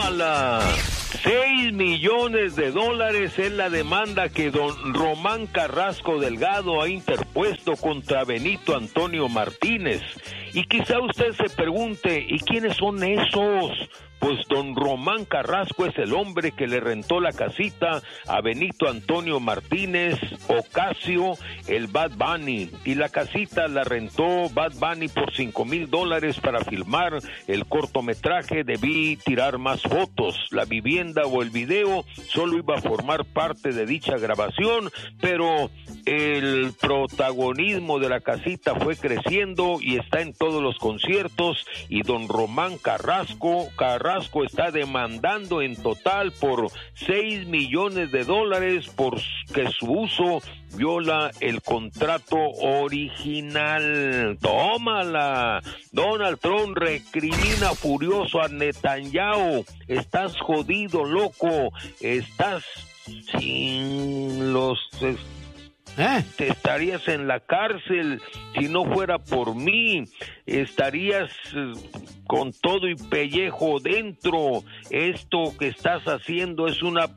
¡Tómala! $6 millones es la demanda que don Román Carrasco Delgado ha interpuesto contra Benito Antonio Martínez. Y quizá usted se pregunte, ¿y quiénes son esos? Pues don Román Carrasco es el hombre que le rentó la casita a Benito Antonio Martínez Ocasio, el Bad Bunny, y la casita la rentó Bad Bunny por $5,000 para filmar el cortometraje Debí tirar más fotos. La vivienda o el video solo iba a formar parte de dicha grabación, pero el protagonismo de la casita fue creciendo y está en todos los conciertos, y don Román Carrasco está demandando en total por $6 millones porque su uso viola el contrato original. ¡Tómala! Donald Trump recrimina furioso a Netanyahu. Estás jodido, loco. Estás sin los... Te estarías en la cárcel si no fuera por mí. Estarías con todo y pellejo dentro. Esto que estás haciendo es una...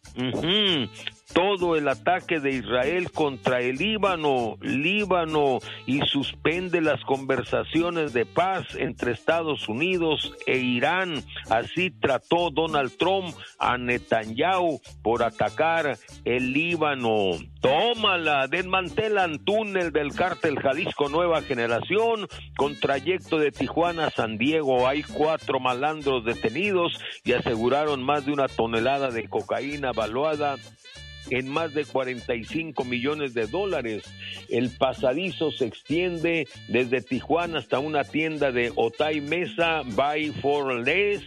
Todo el ataque de Israel contra el Líbano y suspende las conversaciones de paz entre Estados Unidos e Irán. Así trató Donald Trump a Netanyahu por atacar el Líbano. ¡Tómala! Desmantelan túnel del cártel Jalisco Nueva Generación con trayecto de Tijuana a San Diego. Hay 4 malandros detenidos y aseguraron más de 1 tonelada de cocaína valuada en más de $45 millones. El pasadizo se extiende desde Tijuana hasta una tienda de Otay Mesa, Buy for Less,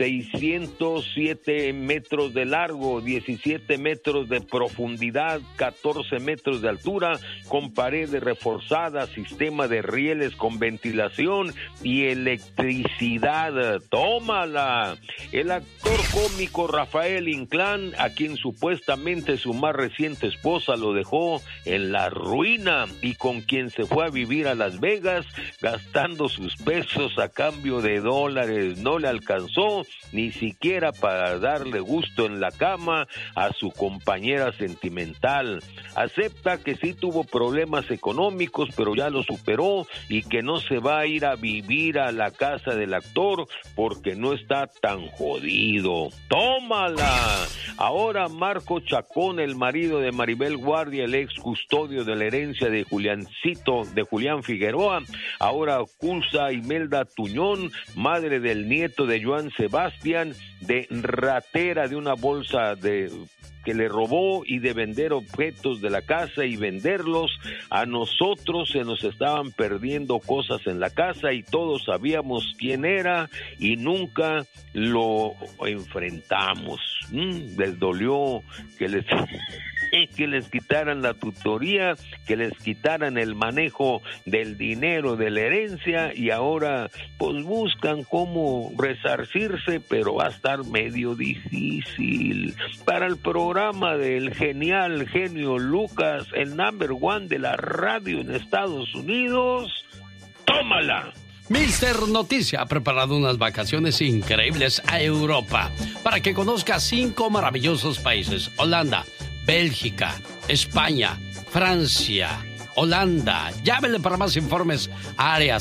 607 metros de largo, 17 metros de profundidad, 14 metros de altura, con paredes reforzadas, sistema de rieles con ventilación y electricidad. ¡Tómala! El actor cómico Rafael Inclán, a quien supuestamente su más reciente esposa lo dejó en la ruina y con quien se fue a vivir a Las Vegas gastando sus pesos a cambio de dólares, no le alcanzó ni siquiera para darle gusto en la cama a su compañera sentimental. Acepta que sí tuvo problemas económicos, pero ya lo superó y que no se va a ir a vivir a la casa del actor porque no está tan jodido. ¡Tómala! Ahora Marco Chacón, el marido de Maribel Guardia, el ex custodio de la herencia de Julián Figueroa, ahora acusa a Imelda Tuñón, madre del nieto de Joan Sebastián, de ratera de una bolsa que le robó y de vender objetos de la casa y venderlos. A nosotros se nos estaban perdiendo cosas en la casa y todos sabíamos quién era y nunca lo enfrentamos. Les dolió que les quitaran la tutoría, que les quitaran el manejo del dinero de la herencia y ahora pues buscan cómo resarcirse, pero va a estar medio difícil. Para el programa del genial genio Lucas, el #1 de la radio en Estados Unidos, tómala. Mister Noticia ha preparado unas vacaciones increíbles a Europa para que conozca 5 maravillosos países: Holanda, Bélgica, España, Francia, Holanda. Llámenle para más informes a área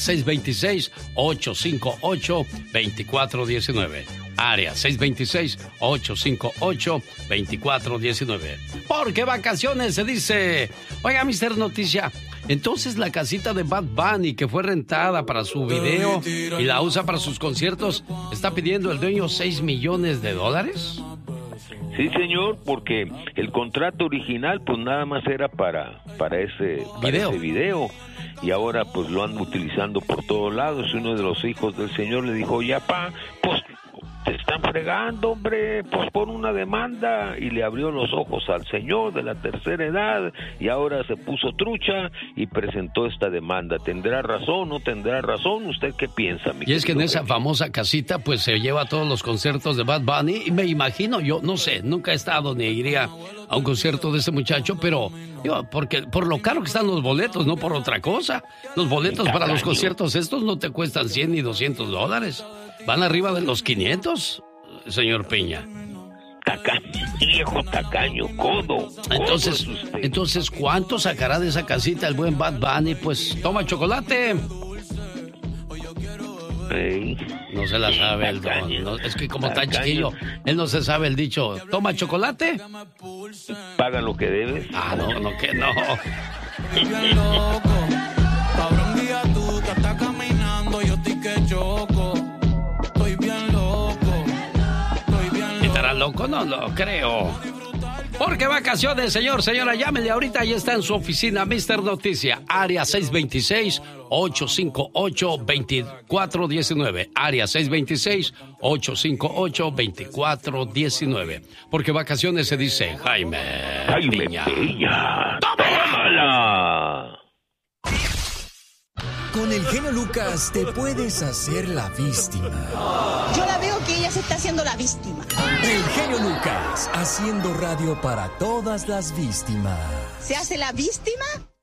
626-858-2419. Área 626-858-2419. Porque vacaciones se dice. Oiga, Mister Noticia, entonces la casita de Bad Bunny que fue rentada para su video y la usa para sus conciertos, ¿está pidiendo el dueño $6 millones? Sí, señor, porque el contrato original pues nada más era para ese video y ahora pues lo andan utilizando por todos lados. Uno de los hijos del señor le dijo, ya pa, pues te están fregando, hombre, pues pon una demanda, y le abrió los ojos al señor de la tercera edad y ahora se puso trucha y presentó esta demanda. ¿Tendrá razón, no tendrá razón? ¿Usted qué piensa, mi querido? Y es que en esa famosa casita pues se lleva todos los conciertos de Bad Bunny y me imagino, yo no sé, nunca he estado ni iría a un concierto de ese muchacho, pero porque por lo caro que están los boletos, no por otra cosa. Los boletos para los conciertos estos no te cuestan $100 ni $200. Van arriba de los 500. señor Piña? Tacaño, viejo tacaño, codo. Entonces, ¿cuánto sacará de esa casita el buen Bad Bunny? Pues toma chocolate. Ey. No se la sabe el don. No, es que como está chiquillo, él no se sabe el dicho. ¿Toma chocolate? Paga lo que debes. No, que no. Bien loco, cabrón, día tú que estás caminando, yo estoy que choco. Estoy bien loco. ¿Estará loco? No lo creo. Porque vacaciones, señora, llámele ahorita, ahí está en su oficina, Mr. Noticia, área 626-858-2419, área 626-858-2419. Porque vacaciones se dice Jaime Piña. ¡Tómala! Con el genio Lucas te puedes hacer la víctima. Yo la veo que ella se está haciendo la víctima. El genio Lucas, haciendo radio para todas las víctimas. ¿Se hace la víctima